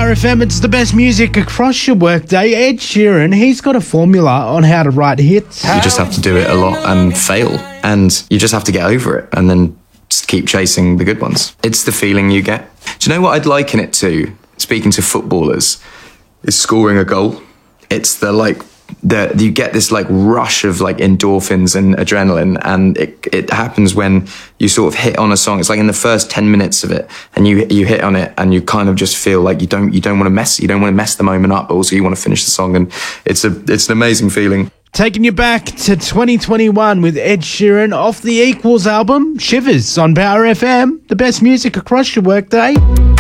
Power FM, it's the best music across your workday. Ed Sheeran, he's got a formula on how to write hits. You just have to do it a lot and fail, and you just have to get over it and then just keep chasing the good ones. It's the feeling you get. Do you know what I'd liken it to, speaking to footballers, is scoring a goal. It's you get this rush of endorphins and adrenaline, and it happens when you sort of hit on a song. It's like in the first 10 minutes of it, and you hit on it, and you kind of just feel like you don't want to mess the moment up, but also you want to finish the song, and it's an amazing feeling. Taking you back to 2021 with Ed Sheeran off the Equals album, Shivers on Power FM, the best music across your workday.